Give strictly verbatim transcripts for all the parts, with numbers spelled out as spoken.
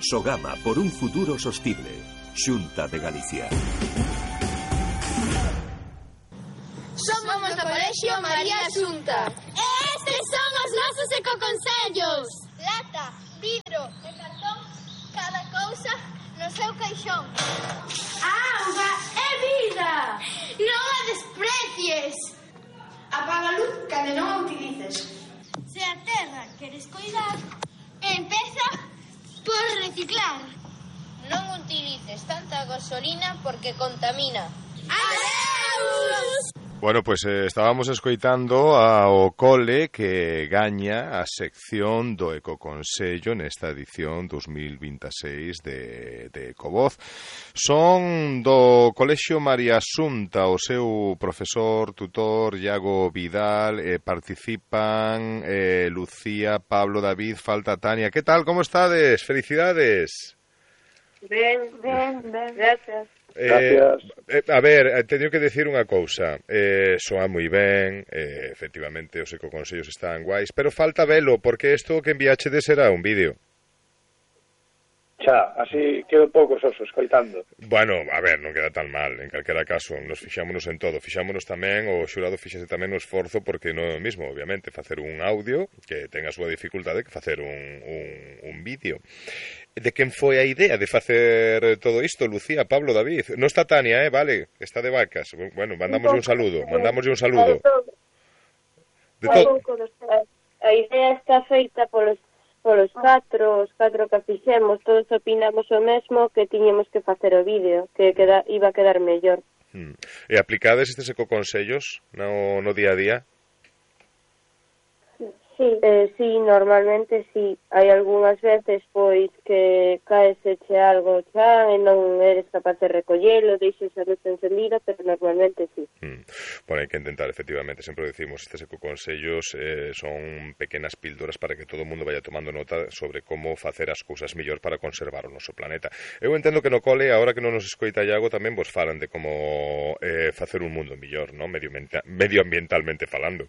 Sogama por un futuro sostible. Xunta de Galicia. Somos do Colexio María Xunta. E estes son os nosos ecoconsellos. Lata, vidro e cartón, cada cousa no seu caixón. Auga é vida. Non a desprecies. Apaga a luz cando non a utilices. Se a terra queres coidar, empeza por reciclar. Non utilices tanta gasolina porque contamina. Adeus! Bueno, pues eh, estábamos escoitando ao cole que gaña a sección do Ecoconsello nesta edición dos mil veintiséis de, de Ecovoz. Son do Colexio María Xunta, o seu profesor, tutor, Iago Vidal, eh, participan eh, Lucía, Pablo, David, falta Tania. Que tal, como estades? Felicidades. Ben, ben, ben, gracias. Eh, eh, a ver, teño que decir unha cousa, eh, soa moi ben, eh, efectivamente os ecoconsellos están guais, pero falta velo, porque isto que enviachedes era un vídeo. Xa, así quedo pouco soso escoitando. Bueno, a ver, non queda tan mal, en calquera caso, nos fixámonos en todo, fixámonos tamén, o xurado fixese tamén o esforzo, porque non é o mismo, obviamente, facer un audio, que ten a súa dificultade, que facer un, un, un vídeo. De quen foi a idea de facer todo isto, Lucía, Pablo, David? Non está Tania, eh, vale, está de vacas. Bueno, mandámoslle un saludo, mandámoslle un saludo. De todo. A idea está feita polos polos catro, os catro que fixemos, todos opinamos o mesmo, que tiñemos que facer o vídeo, que queda, iba a quedar mellor. Hmm. E aplicades estes ecoconsellos no, no día a día? Sí, eh, sí, normalmente sí. Hai algunhas veces, pois, que caeseche algo xa e non eres capaz de recollelo, deixes a luz encendida, pero normalmente sí. Mm. Bueno, hai que intentar, efectivamente, sempre decimos, estes ecoconsellos eh, son pequenas píldoras para que todo o mundo vaya tomando nota sobre como facer as cousas mellor para conservar o noso planeta. Eu entendo que no cole, agora que non nos escoita Iago, tamén vos falan de como eh, facer un mundo mellor, ¿no? Medioambientalmente falando.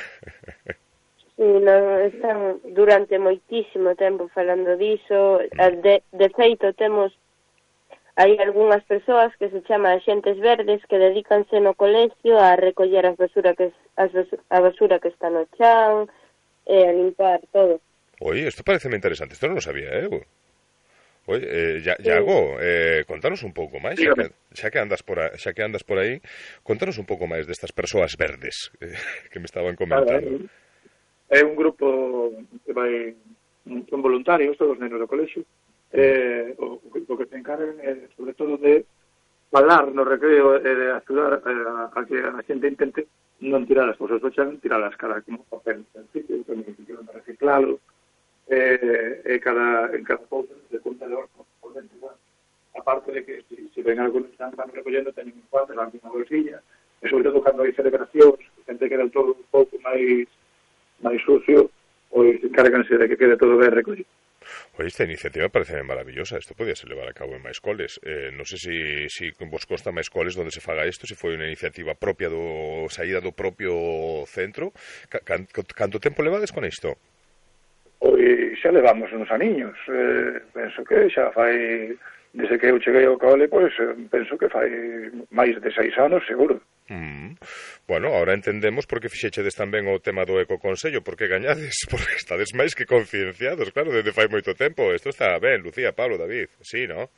Sí, no, están durante moitísimo tempo falando diso. De, de feito, temos hai algunhas persoas que se chaman axentes verdes que dedícanse no colegio a recoller as basura que as basura, a basura que está no chan e a limpar todo. Oye, isto parece moi interesante, isto non lo sabía, eh? Oye, eh, Iago, eh, contanos un pouco máis, xa que, xa que andas por aí, xa que andas por aí, contanos un pouco máis destas persoas verdes eh, que me estaban comentando. É un grupo que vai, son voluntarios, todos os nenos do colexio, eh, o, o que se encargan é, sobre todo, de falar no recreo e de axudar a, a que a xente intente non tirar as cousas do chan, tirar as caras como papel en sitio, tamén que quedan para reciclalo, eh, e cada, en cada cousa se conta de orco por dentro, aparte de que se si, si ven algo que están recollendo, teñen un cuadro, unha bolsilla, e sobre todo cando hai celebracións, xente que era todo un pouco máis máis sucio, pois encárganse de que quede todo ben recollido. Oye, esta iniciativa parece maravillosa, isto podía se levar a cabo en máis coles. Eh, non sei se si, si vos consta máis coles onde se faga isto, se foi unha iniciativa propia do saída do propio centro. Can, canto tempo levades con isto? Pois xa levamos uns aniños, eh, penso que xa fai, desde que eu cheguei ao cole, pois penso que fai máis de seis anos, seguro. Mm. Bueno, ahora entendemos por que fixechedes tamén o tema do ecoconsello, porque gañades, porque estades máis que concienciados, claro, desde fai moito tempo. Isto está ben, Lucía, Pablo, David, sí, ¿no?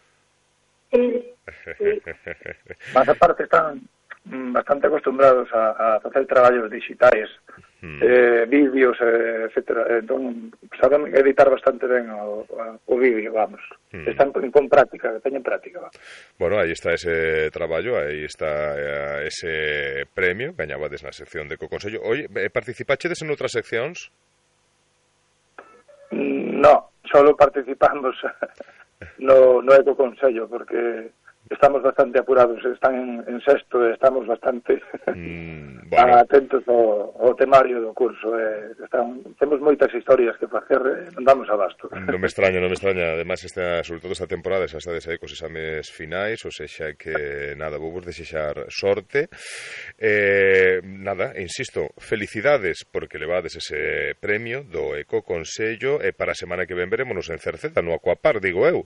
Sí, sí. Mas aparte están bastante acostumbrados a, a facer traballos digitais, mm. eh, vídeos, eh, etcétera. Entón, saben editar bastante ben o, o vídeo, vamos. Mm. Están con, con práctica, teñen práctica, vamos. Bueno, aí está ese traballo, aí está eh, ese premio, gañabades na sección de Ecoconsello. Oye, participachedes en outras seccións? No, solo participamos no, no Ecoconsello, porque estamos bastante apurados, están en, en sexto e estamos bastante mm, bueno. atentos ao, ao temario do curso. Eh, están, temos moitas historias que facer, eh, non damos abasto. Non me extraña, non me extraña. Además, esta, sobre todo esta temporada, xa estades aí cos exames finais, ou sexa que, nada, vou vos desexar sorte. Eh, nada, insisto, felicidades porque levades ese premio do Ecoconsello e para a semana que ven verémonos en Cerceda, no Aquapar, digo eu.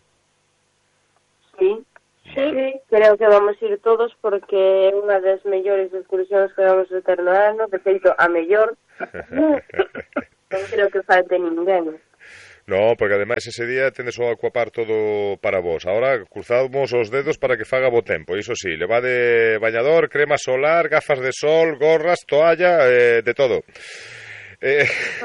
Sí, sí, creo que vamos a ir todos porque é unha das mellores excursións que vamos a ter no ano, de feito, a mellor. Non creo que falte ninguén. No, porque ademais ese día tendes o Aquapar todo para vos. Ahora cruzamos os dedos para que faga bo tempo. Iso sí, levade bañador, crema solar, gafas de sol, gorras, toalla, eh, de todo. Eh,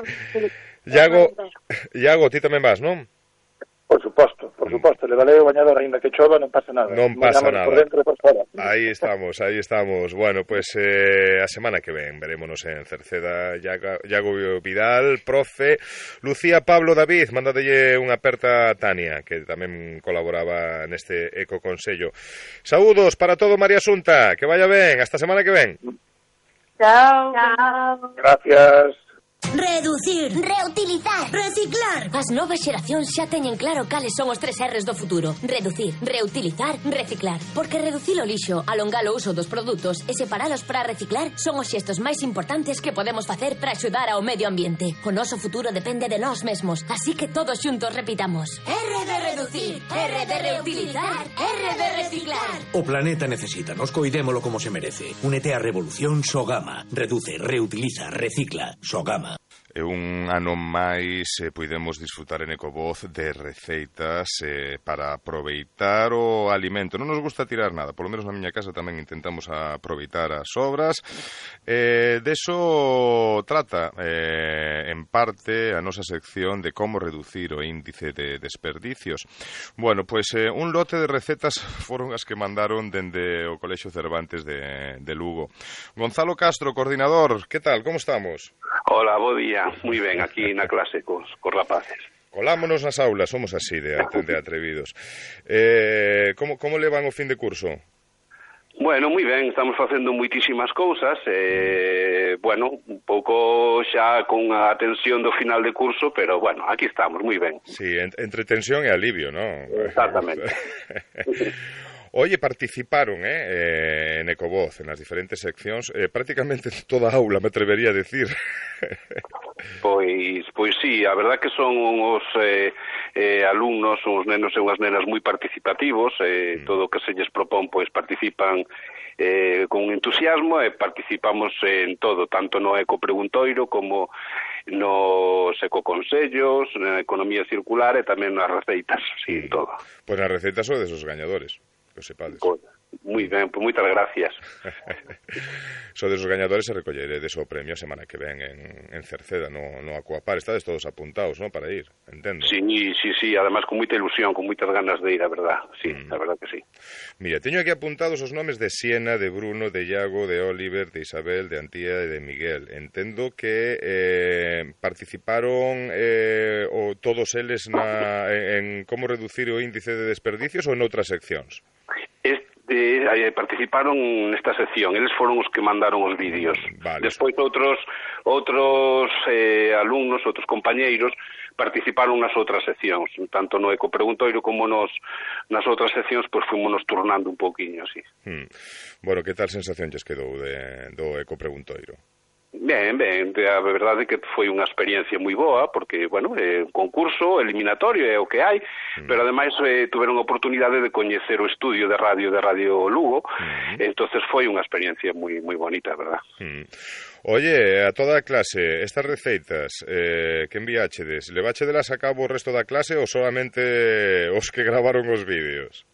Iago, Iago, ti tamén vas, non? Por suposto, por suposto, le valeu o bañador, aínda que chova, non pasa nada. Non pasa nada. Por dentro e por fora. Aí estamos, aí estamos. Bueno, pues eh, a semana que ven verémonos en Cerceda. Iago, Iago Vidal, profe, Lucía, Pablo, David, mandadelle unha aperta a Tania, que tamén colaboraba neste Ecoconsello. Saúdos para todo, María Asunta, que vaya ben, hasta a semana que ven. Chao. Chao. Gracias. Reducir, reutilizar, reciclar. As novas xeracións xa teñen claro cales son os tres R's do futuro. Reducir, reutilizar, reciclar. Porque reducir o lixo, alongar o uso dos produtos e separalos para reciclar son os xestos máis importantes que podemos facer para axudar ao medio ambiente. O noso futuro depende de nós mesmos, así que todos xuntos repitamos. R de reducir, R de reutilizar, R de reciclar. O planeta necesita, nos coidémolo como se merece. Únete á revolución Sogama. Reduce, reutiliza, recicla. Sogama. E un ano máis eh, podemos disfrutar en Ecovoz de receitas eh, para aproveitar o alimento. Non nos gusta tirar nada, polo menos na miña casa tamén intentamos aproveitar as sobras. Eh, deso trata eh, en parte a nosa sección de como reducir o índice de desperdicios. Bueno, pois eh, un lote de recetas foron as que mandaron dende o Colexio Cervantes de, de Lugo. Gonzalo Castro, coordinador, que tal, como estamos? Hola, bo día. Moi ben, aquí na clase cos, cos rapaces. Colámonos nas aulas, somos así de, de atrevidos. Eh, como, como levan o fin de curso? Bueno, moi ben, estamos facendo moitísimas cousas, eh, bueno, un pouco xa con a tensión do final de curso, pero bueno, aquí estamos, moi ben. Sí, en, entre tensión e alivio, ¿no? Exactamente. Oye, participaron eh, en Ecovoz, en las diferentes seccións, eh, prácticamente toda a aula, me atrevería a decir. Pois, pois sí, a verdad que son os eh, eh, alumnos, os nenos e unhas nenas moi participativos, eh, mm. todo o que se lles propón, pois participan eh, con entusiasmo e participamos en todo, tanto no Ecopreguntoiro como nos ecoconsellos, na economía circular e tamén nas receitas, sí, mm. todo. Pois nas receitas son desos gañadores. Que o sepades. Moi ben, pois moitas gracias. Sodes os gañadores e recolleredes o premio a semana que ven en, en Cerceda, no, no Aquapar. Estades todos apuntados, ¿no?, para ir, entendo. Sí, sí, sí, además con moita ilusión, con moitas ganas de ir, a verdad. Sí, mm. a verdad que sí. Mira, teño aquí apuntados os nomes de Siena, de Bruno, de Iago, de Oliver, de Isabel, de Antía e de Miguel. Entendo que eh, participaron eh, o todos eles na, en, en como reducir o índice de desperdicios ou en outras seccións? Este, eh, participaron nesta sección, eles foron os que mandaron os vídeos. Vale. Despois outros outros eh, alumnos, outros compañeiros participaron nas outras seccións, tanto no Ecopreguntoiro como nos nas outras seccións, pois fomos turnando un pouquiño, así. Hmm. Bueno, que tal sensación lles quedou de, do Ecopreguntoiro? Ben, ben, a verdade é que foi unha experiencia moi boa, porque, bueno, é un concurso eliminatorio, é o que hai, mm. pero ademais eh, tuveron a oportunidade de coñecer o estudio de radio de Radio Lugo, mm. entonces foi unha experiencia moi moi bonita, verdad. Mm. Oye, a toda a clase, estas receitas eh, que enviáchedes, leváchedelas a cabo o resto da clase ou solamente os que gravaron os vídeos?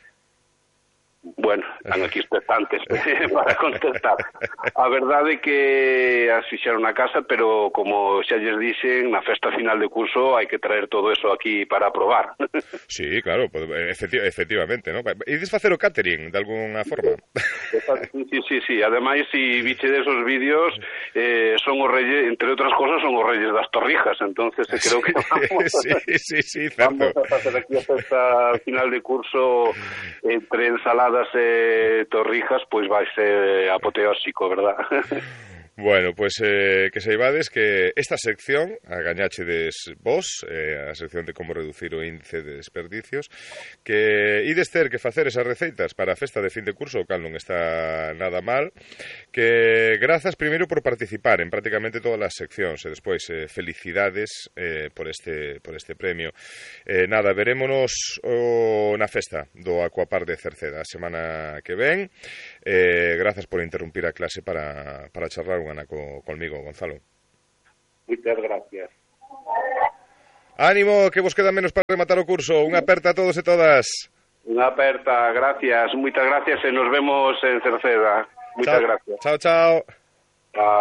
Bueno, están aquí expectantes para contestar. A verdade é que as fixeron na casa, pero como xa lles dixen, na festa final de curso hai que traer todo eso aquí para probar. Sí, claro, efecti efectivamente, ¿no? Ides facer o catering de alguna forma? Sí, sí, sí. Ademais, si bichedes os vídeos, eh, son os reyes, entre outras cosas, son os reyes das torrijas, entonces creo que vamos, sí, sí, sí, certo. Vamos a facer aquí a festa final de curso entre ensalada Torradas e Torrijas, pois vai ser apoteósico, verdad? Bueno, pois pues, eh, que saibades que esta sección, a gañáchedes vos, eh, a sección de como reducir o índice de desperdicios, que ides ter que facer esas receitas para a festa de fin de curso, o cal non está nada mal, que grazas primeiro por participar en prácticamente todas as seccións, e despois eh, felicidades eh, por este por este premio. Eh, nada, verémonos o, na festa do Aquapar de Cerceda a semana que ven. Eh, grazas por interrumpir a clase para, para charlar unha ana co, conmigo, Gonzalo. Moitas gracias. Ánimo, que vos queda menos para rematar o curso. Unha aperta a todos e todas. Unha aperta, gracias, moitas gracias e nos vemos en Cerceda. Moitas chao, gracias. Chao, chao. Chao.